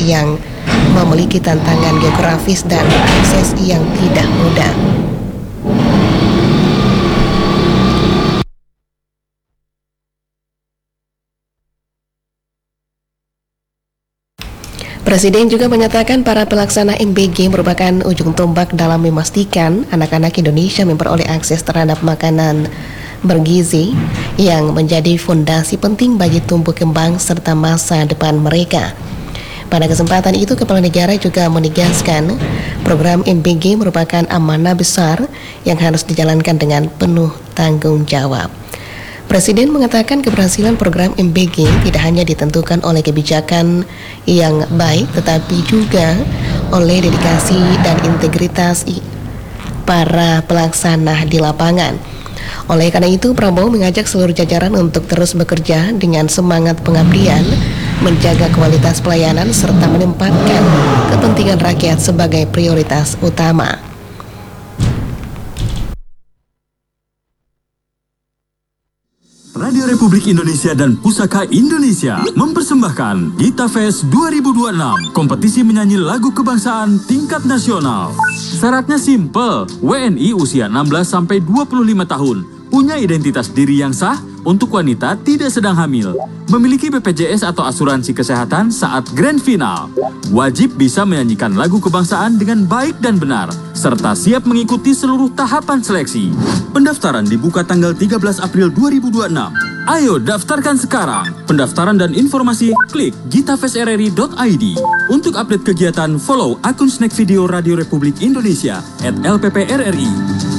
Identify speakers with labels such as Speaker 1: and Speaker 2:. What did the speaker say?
Speaker 1: yang memiliki tantangan geografis dan akses yang tidak mudah. Presiden juga menyatakan para pelaksana MBG merupakan ujung tombak dalam memastikan anak-anak Indonesia memperoleh akses terhadap makanan bergizi yang menjadi fondasi penting bagi tumbuh kembang serta masa depan mereka. Pada kesempatan itu, Kepala Negara juga menegaskan program MBG merupakan amanah besar yang harus dijalankan dengan penuh tanggung jawab. Presiden mengatakan keberhasilan program MBG tidak hanya ditentukan oleh kebijakan yang baik, tetapi juga oleh dedikasi dan integritas para pelaksana di lapangan. Oleh karena itu, Prabowo mengajak seluruh jajaran untuk terus bekerja dengan semangat pengabdian, menjaga kualitas pelayanan, serta menempatkan kepentingan rakyat sebagai prioritas utama.
Speaker 2: Radio Republik Indonesia dan Pusaka Indonesia mempersembahkan Gita Fest 2026, kompetisi menyanyi lagu kebangsaan tingkat nasional. Syaratnya simple, WNI usia 16-25 tahun, punya identitas diri yang sah, untuk wanita tidak sedang hamil, memiliki BPJS atau asuransi kesehatan saat grand final, wajib bisa menyanyikan lagu kebangsaan dengan baik dan benar, serta siap mengikuti seluruh tahapan seleksi. Pendaftaran dibuka tanggal 13 April 2026. Ayo daftarkan sekarang. Pendaftaran dan informasi klik gitafestrri.id. Untuk update kegiatan, follow akun Snack Video Radio Republik Indonesia @LPPRRI.